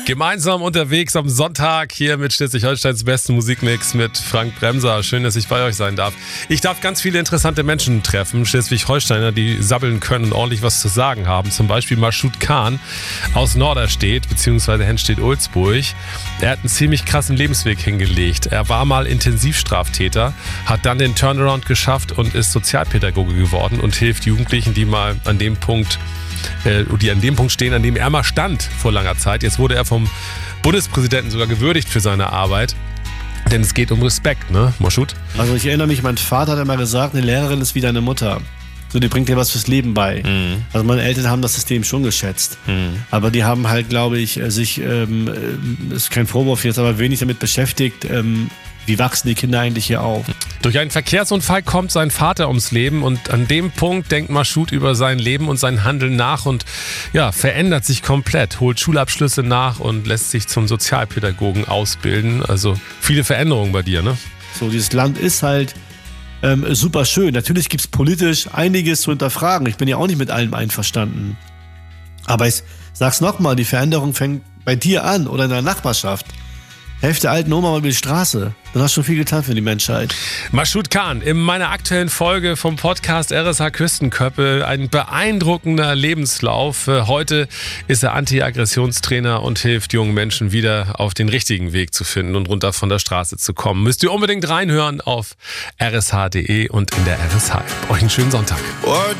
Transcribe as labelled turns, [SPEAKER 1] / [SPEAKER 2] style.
[SPEAKER 1] Gemeinsam unterwegs am Sonntag hier mit Schleswig-Holsteins besten Musikmix mit Frank Bremser. Schön, dass ich bei euch sein darf. Ich darf ganz viele interessante Menschen treffen, Schleswig-Holsteiner, die sabbeln können und ordentlich was zu sagen haben. Zum Beispiel Mashoud Khan aus Norderstedt bzw. Henstedt-Ulzburg. Er hat einen ziemlich krassen Lebensweg hingelegt. Er war mal Intensivstraftäter, hat dann den Turnaround geschafft und ist Sozialpädagoge geworden und hilft Jugendlichen, die mal an dem Punkt stehen, an dem er mal stand vor langer Zeit. Jetzt wurde er vom Bundespräsidenten sogar gewürdigt für seine Arbeit. Denn es geht um Respekt, ne, Mashoud?
[SPEAKER 2] Also ich erinnere mich, mein Vater hat immer gesagt, eine Lehrerin ist wie deine Mutter. So, die bringt dir was fürs Leben bei. Mhm. Also meine Eltern haben das System schon geschätzt. Mhm. Aber die haben halt, glaube ich, sich, ist kein Vorwurf jetzt, aber wenig damit beschäftigt, wie wachsen die Kinder eigentlich hier auf?
[SPEAKER 1] Durch einen Verkehrsunfall kommt sein Vater ums Leben und an dem Punkt denkt Mashoud über sein Leben und sein Handeln nach und ja, verändert sich komplett, holt Schulabschlüsse nach und lässt sich zum Sozialpädagogen ausbilden. Also viele Veränderungen bei dir, ne?
[SPEAKER 2] So, dieses Land ist halt super schön. Natürlich gibt es politisch einiges zu hinterfragen. Ich bin ja auch nicht mit allem einverstanden. Aber ich sag's nochmal, die Veränderung fängt bei dir an oder in der Nachbarschaft. Helft der alten Oma mal über die Straße. Dann hast du schon viel getan für die Menschheit.
[SPEAKER 1] Mashoud Khan, in meiner aktuellen Folge vom Podcast RSH Küstenköppe, ein beeindruckender Lebenslauf. Heute ist er Anti-Aggressionstrainer und hilft jungen Menschen wieder auf den richtigen Weg zu finden und runter von der Straße zu kommen. Müsst ihr unbedingt reinhören auf rsh.de und in der RSH. Euch einen schönen Sonntag.